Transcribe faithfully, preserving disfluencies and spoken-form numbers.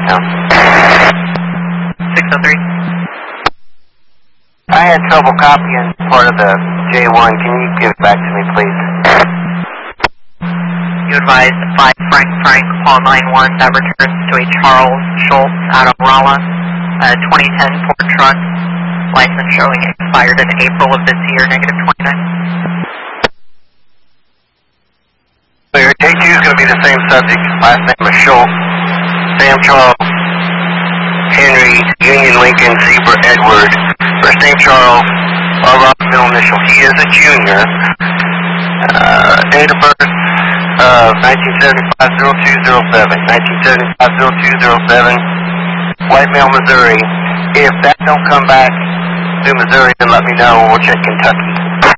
now. six oh three. I had trouble copying part of the J one. Can you give it back to me, please? You advised five Frank Frank on line one. That returns to a Charles Schultz out of Rolla, a twenty ten Ford truck, license showing expired in April of this year, negative twenty-nine. Clear. J two is going to be the same subject. Last name is Schultz. Sam Charles, Henry, Union Lincoln, Zebra Edward. First name Charles, our Robert middle initial. He is a junior. Uh, date of birth of nineteen seventy-five oh two oh seven. nineteen seventy-five oh two oh seven. White Mill, Missouri. If that don't come back to Missouri, then let me know. We'll check Kentucky.